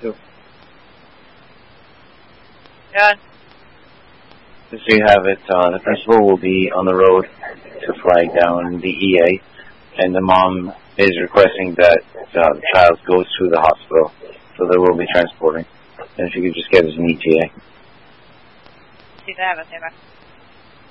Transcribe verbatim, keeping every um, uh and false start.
too. Good. Just so you have it, uh, the principal will be on the road to flag down the E A, and the mom is requesting that uh, the child goes to the hospital, so they will be transporting. And if you could just get us an E T A. Sí, déjame, déjame.